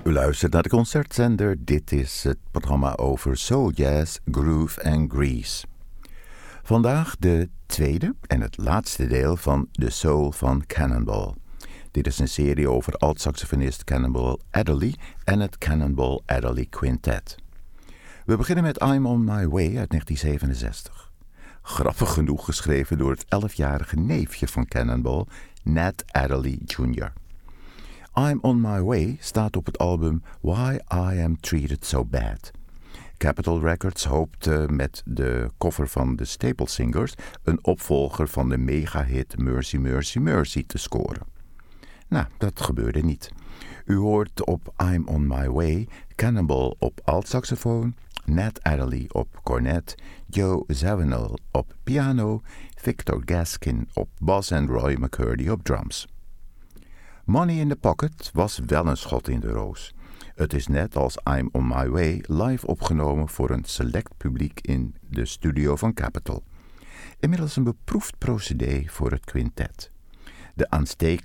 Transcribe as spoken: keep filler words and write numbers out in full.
U luistert naar de concertzender. Dit is het programma over soul jazz, groove en grease. Vandaag de tweede en het laatste deel van The Soul van Cannonball. Dit is een serie over alt-saxofonist Cannonball Adderley en het Cannonball Adderley Quintet. We beginnen met I'm on My Way uit negentien zevenenzestig. Grappig genoeg geschreven door het elfjarige neefje van Cannonball, Nat Adderley junior I'm on My Way staat op het album Why I Am Treated So Bad. Capitol Records hoopte met de cover van The Staple Singers een opvolger van de megahit Mercy Mercy Mercy te scoren. Nou, dat gebeurde niet. U hoort op I'm on My Way Cannonball op altsaxofoon, Nat Adderley op cornet, Joe Zawinul op piano, Victor Gaskin op bas en Roy McCurdy op drums. Money in the Pocket was wel een schot in de roos. Het is net als I'm on My Way live opgenomen voor een select publiek in de studio van Capitol. Inmiddels een beproefd procedé voor het quintet. De aanstekelijke